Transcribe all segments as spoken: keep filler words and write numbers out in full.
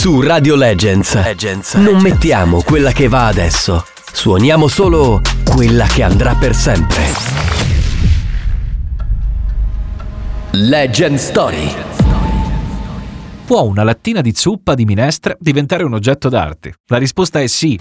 Su Radio Legends, Legends non mettiamo quella che va adesso, suoniamo solo quella che andrà per sempre. Legend Story. Può una lattina di zuppa di minestra diventare un oggetto d'arte? La risposta è sì.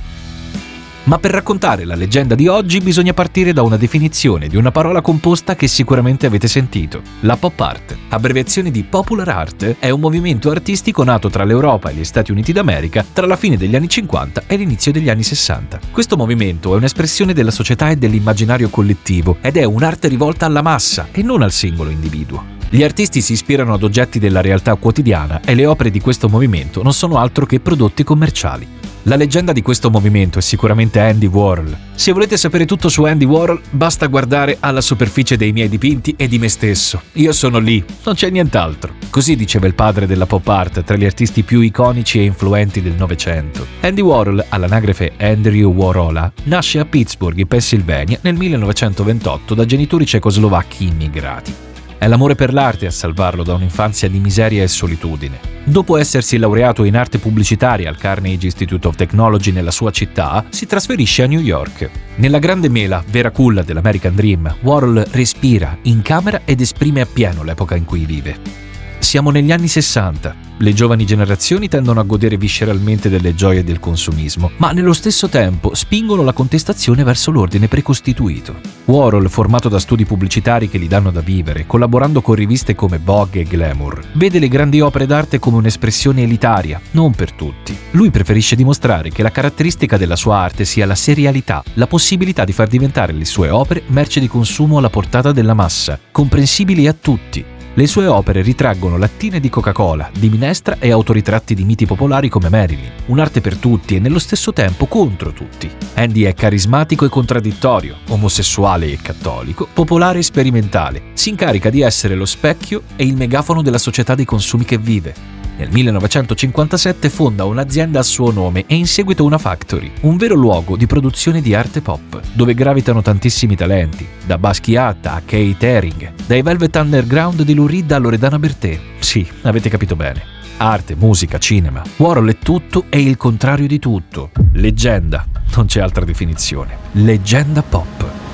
Ma per raccontare la leggenda di oggi bisogna partire da una definizione di una parola composta che sicuramente avete sentito, la pop art. Abbreviazione di popular art, è un movimento artistico nato tra l'Europa e gli Stati Uniti d'America tra la fine degli anni cinquanta e l'inizio degli anni sessanta. Questo movimento è un'espressione della società e dell'immaginario collettivo ed è un'arte rivolta alla massa e non al singolo individuo. Gli artisti si ispirano ad oggetti della realtà quotidiana e le opere di questo movimento non sono altro che prodotti commerciali. La leggenda di questo movimento è sicuramente Andy Warhol. Se volete sapere tutto su Andy Warhol, basta guardare alla superficie dei miei dipinti e di me stesso. Io sono lì, non c'è nient'altro. Così diceva il padre della pop art tra gli artisti più iconici e influenti del Novecento. Andy Warhol, all'anagrafe Andrew Warhola, nasce a Pittsburgh, in Pennsylvania, nel millenovecentoventotto da genitori cecoslovacchi immigrati. È l'amore per l'arte a salvarlo da un'infanzia di miseria e solitudine. Dopo essersi laureato in arte pubblicitaria al Carnegie Institute of Technology nella sua città, si trasferisce a New York. Nella grande mela, vera culla dell'American Dream, Warhol respira, incamera ed esprime appieno l'epoca in cui vive. Siamo negli anni sessanta. Le giovani generazioni tendono a godere visceralmente delle gioie del consumismo, ma nello stesso tempo spingono la contestazione verso l'ordine precostituito. Warhol, formato da studi pubblicitari che gli danno da vivere, collaborando con riviste come Vogue e Glamour, vede le grandi opere d'arte come un'espressione elitaria, non per tutti. Lui preferisce dimostrare che la caratteristica della sua arte sia la serialità, la possibilità di far diventare le sue opere merce di consumo alla portata della massa, comprensibili a tutti. Le sue opere ritraggono lattine di Coca-Cola, di minestra e autoritratti di miti popolari come Marilyn. Un'arte per tutti e nello stesso tempo contro tutti. Andy è carismatico e contraddittorio, omosessuale e cattolico, popolare e sperimentale. Si incarica di essere lo specchio e il megafono della società dei consumi che vive. Nel millenovecentocinquantasette fonda un'azienda a suo nome e in seguito una factory, un vero luogo di produzione di arte pop, dove gravitano tantissimi talenti, da Basquiat a Keith Haring, dai Velvet Underground di Lou Reed a Loredana Bertè. Sì, avete capito bene. Arte, musica, cinema. Warhol è tutto e il contrario di tutto. Leggenda, non c'è altra definizione. Leggenda pop.